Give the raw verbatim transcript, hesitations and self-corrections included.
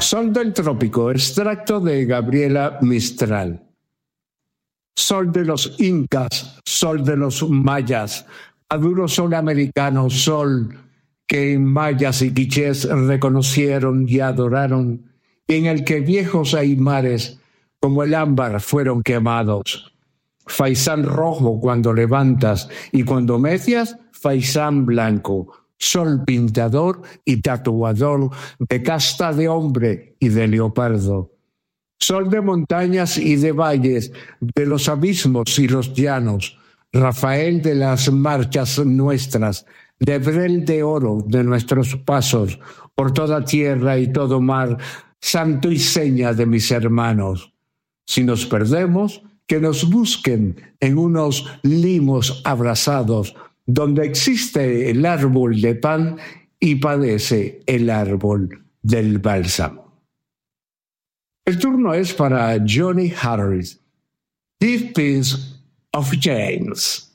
Sol del trópico, extracto de Gabriela Mistral. Sol de los incas, sol de los mayas, maduro sol americano, sol que en mayas y quichés reconocieron y adoraron, y en el que viejos aymares como el ámbar fueron quemados. Faisán rojo cuando levantas y cuando mecias, faisán blanco, sol pintador y tatuador de casta de hombre y de leopardo. Sol de montañas y de valles, de los abismos y los llanos, Rafael de las marchas nuestras, Lebrel de oro de nuestros pasos, por toda tierra y todo mar, santo y seña de mis hermanos. Si nos perdemos, que nos busquen en unos limos abrasados, donde existe el árbol de pan y padece el árbol del bálsamo. El turno es para Johnny Harris, Deep Peace of James.